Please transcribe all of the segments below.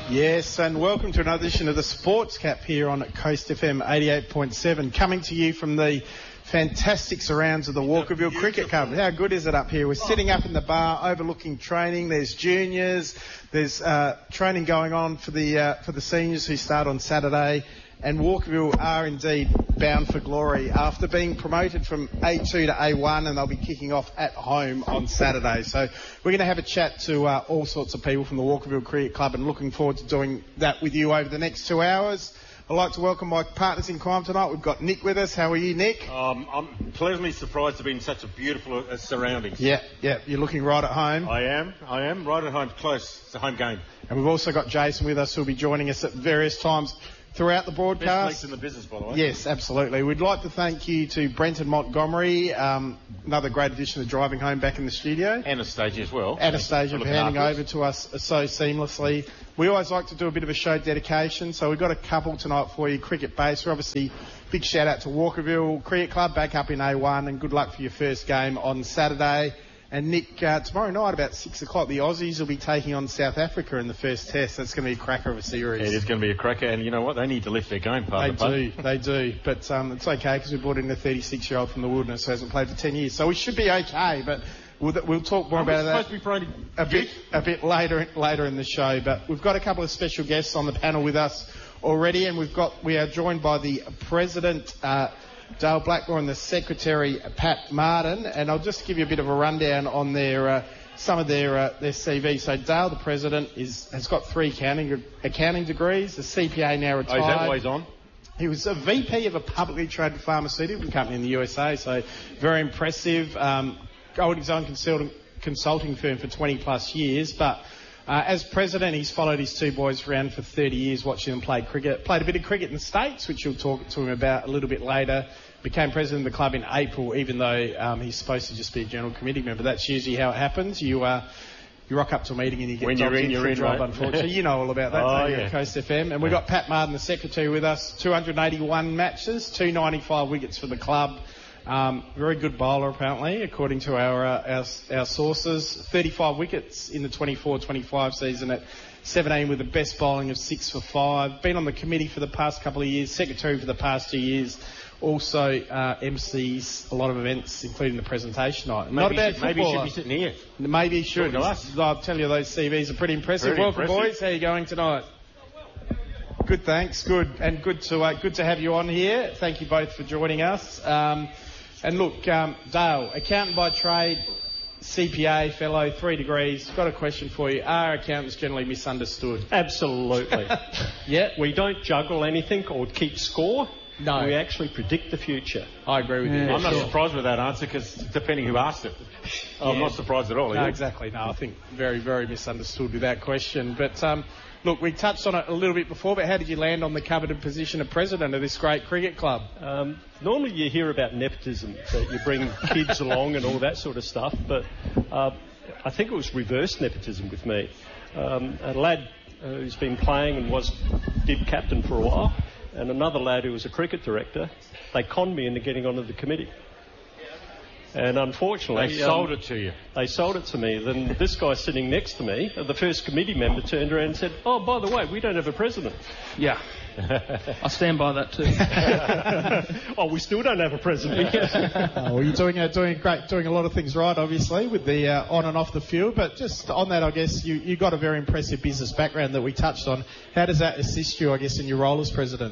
Yes, and welcome to another edition of the Sports Cap here on Coast FM 88.7, coming to you from the fantastic surrounds of the Walkerville Cricket Club. How good is it up here? We're sitting up in the bar overlooking training. There's juniors, there's training going on for the seniors who start on Saturday, and Walkerville are indeed bound for glory after being promoted from A2 to A1, and they'll be kicking off at home on Saturday. So we're going to have a chat to all sorts of people from the Walkerville Cricket Club, and looking forward to doing that with you over the next 2 hours. I'd like to welcome my partners in crime tonight. We've got Nick with us. How are you, Nick? I'm pleasantly surprised to be in such a beautiful surroundings. Yeah, you're looking right at home. I am right at home, close. It's a home game. And we've also got Jason with us, who'll be joining us at various times throughout the broadcast. Best mates in the business, by the way. Yes, absolutely. We'd like to thank you to Brenton Montgomery, another great addition to driving home back in the studio. Anastasia as well. Anastasia for handing over to us so seamlessly. We always like to do a bit of a show dedication, so we've got a couple tonight for you, cricket based. We're obviously big shout out to Walkerville Cricket Club, back up in A1, and good luck for your first game on Saturday. And Nick, tomorrow night about 6 o'clock, the Aussies will be taking on South Africa in the first test. That's going to be a cracker of a series. It is going to be a cracker, and you know what? They need to lift their game, They do. But it's okay because we brought in a 36-year-old from the Wilderness who hasn't played for 10 years. So we should be okay, but we'll talk more about that a bit later in the show. But we've got a couple of special guests on the panel with us already, and we are joined by the President, Dale Blackmore, and the Secretary, Pat Martin, and I'll just give you a bit of a rundown on some of their CV. So Dale, the President, has got 3 accounting degrees, a CPA now retired. Oh, is that why he's on? He was a VP of a publicly traded pharmaceutical company in the USA, so very impressive. Owned his own consulting firm for 20 plus years, but as President, he's followed his 2 boys around for 30 years, watching them play cricket. Played a bit of cricket in the States, which you'll talk to him about a little bit later. Became President of the club in April, even though he's supposed to just be a general committee member. That's usually how it happens. You rock up to a meeting and you get when you're in your job, unfortunately. You know all about that, don't you, at Coast FM. And we've got Pat Martin, the Secretary, with us. 281 matches, 295 wickets for the club. Very good bowler, apparently, according to our sources. 35 wickets in the 24-25 season at 17 with the best bowling of 6 for 5. Been on the committee for the past couple of years, Secretary for the past 2 years. Also MCs a lot of events, including the presentation night. Maybe he should be sitting here. Maybe he should. I'll tell you, those CVs are pretty impressive. Welcome, boys. How are you going tonight? Good, thanks. Good, and good to have you on here. Thank you both for joining us. And look, Dale, accountant by trade, CPA fellow, 3 degrees. Got a question for you. Are accountants generally misunderstood? Absolutely. Yeah. We don't juggle anything or keep score. No. We actually predict the future. I agree with you. I'm not surprised with that answer, because depending who asked it. I'm not surprised at all. No, exactly. No, I think very, very misunderstood with that question. But look, we touched on it a little bit before, but how did you land on the coveted position of President of this great cricket club? Normally you hear about nepotism, that you bring kids along and all that sort of stuff, but I think it was reverse nepotism with me. A lad who's been playing and did captain for a while, and another lad who was a cricket director, they conned me into getting onto the committee. And unfortunately... They sold it to you. They sold it to me. Then this guy sitting next to me, the first committee member, turned around and said, "Oh, by the way, we don't have a president." Yeah. I stand by that too. Oh, we still don't have a president. Well, you're doing a lot of things right, obviously, with the on and off the field. But just on that, I guess you got a very impressive business background that we touched on. How does that assist you, I guess, in your role as President?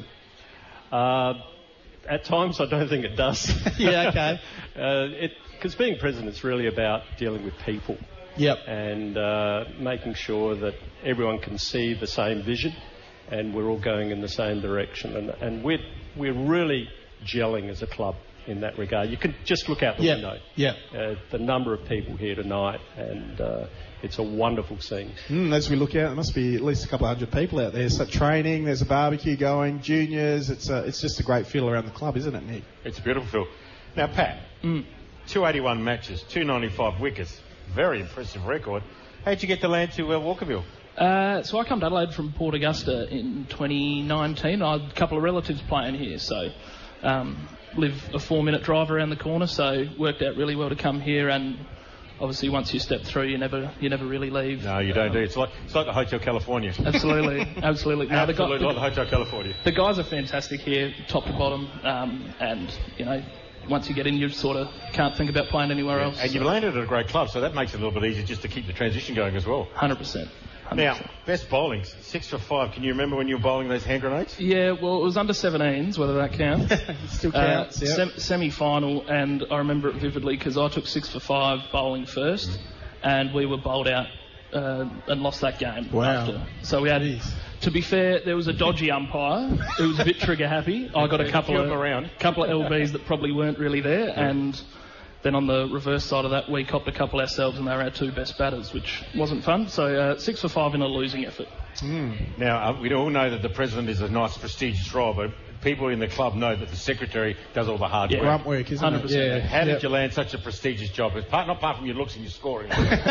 At times, I don't think it does. Yeah, okay. Because being president's really about dealing with people. Yep. And making sure that everyone can see the same vision and we're all going in the same direction. And we're really gelling as a club in that regard. You can just look out the window. Yeah. The number of people here tonight, and it's a wonderful scene. As we look out, there must be at least a couple of hundred people out there. So training, there's a barbecue going, juniors. It's just a great feel around the club, isn't it, Nick? It's a beautiful feel. Now, Pat, 281 matches, 295 wickets, very impressive record. How'd you get to land to Walkerville? So I come to Adelaide from Port Augusta in 2019. I had a couple of relatives playing here, so live a 4-minute drive around the corner, so worked out really well to come here, and obviously once you step through, you never really leave. No, you don't do. It's like the Hotel California. Absolutely. No, Absolutely like the Hotel California. The guys are fantastic here, top to bottom, and once you get in, you sort of can't think about playing anywhere else. And you've landed at a great club, so that makes it a little bit easier just to keep the transition going as well. 100%. Now, best bowling, 6 for 5. Can you remember when you were bowling those hand grenades? Yeah, well, it was under 17s, whether that counts. Still counts, yeah. Semi-final, and I remember it vividly because I took 6 for 5 bowling first, and we were bowled out and lost that game after. So we had... To be fair, there was a dodgy umpire who was a bit trigger happy. I got a couple of LBs that probably weren't really there, and then on the reverse side of that, we copped a couple ourselves, and they were our 2 best batters, which wasn't fun. So 6 for 5 in a losing effort. Now, we all know that the president is a nice, prestigious role, but people in the club know that the secretary does all the hard work. Grunt work, isn't 100%. it? Yeah. How did you land such a prestigious job? Not apart from your looks and your scoring.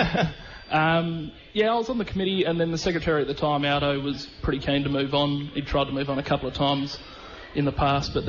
I was on the committee, and then the secretary at the time, Aldo, was pretty keen to move on. He'd tried to move on a couple of times in the past, but